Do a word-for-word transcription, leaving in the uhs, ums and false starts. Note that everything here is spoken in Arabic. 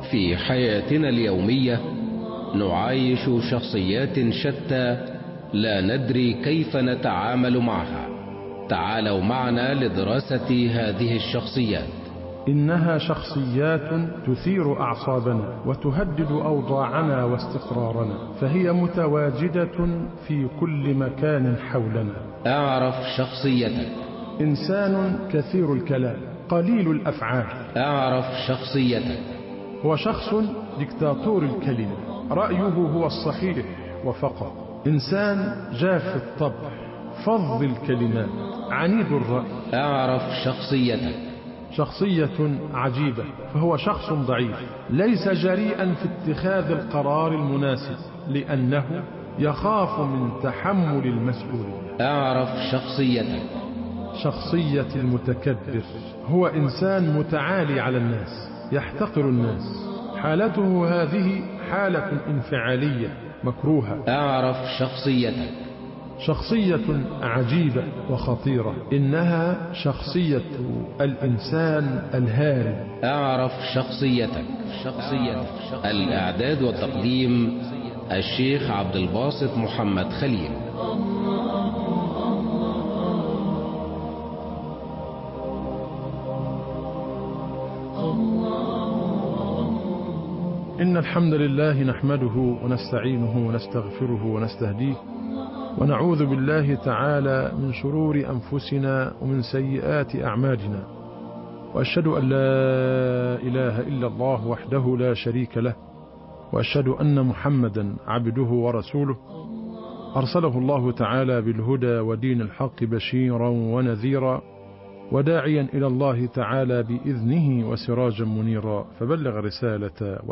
في حياتنا اليومية نعايش شخصيات شتى لا ندري كيف نتعامل معها. تعالوا معنا لدراسة هذه الشخصيات. إنها شخصيات تثير أعصابنا وتهدد أوضاعنا واستقرارنا، فهي متواجدة في كل مكان حولنا. أعرف شخصيتك. إنسان كثير الكلام قليل الأفعال. أعرف شخصيتك. هو شخص ديكتاتور الكلمة، رأيه هو الصحيح وفقط. إنسان جاف الطبع فظ الكلمات عنيد الرأي. أعرف شخصيتك. شخصية عجيبة، فهو شخص ضعيف ليس جريئا في اتخاذ القرار المناسب لأنه يخاف من تحمل المسؤولية. أعرف شخصيتك. شخصية المتكبر، هو إنسان متعالي على الناس يحتقر الناس. حالته هذه حالة انفعالية مكروهة. أعرف شخصيتك. شخصية عجيبة وخطيرة، إنها شخصية الإنسان الهارب. أعرف شخصيتك. شخصيتك. الإعداد والتقديم الشيخ عبد الباسط محمد خليل. إن الحمد لله نحمده ونستعينه ونستغفره ونستهديه، ونعوذ بالله تعالى من شرور أنفسنا ومن سيئات أعمالنا، وأشهد أن لا إله إلا الله وحده لا شريك له، وأشهد أن محمدا عبده ورسوله أرسله الله تعالى بالهدى ودين الحق بشيرا ونذيرا وداعيا إلى الله تعالى بإذنه وسراجا منيرا، فبلغ رسالة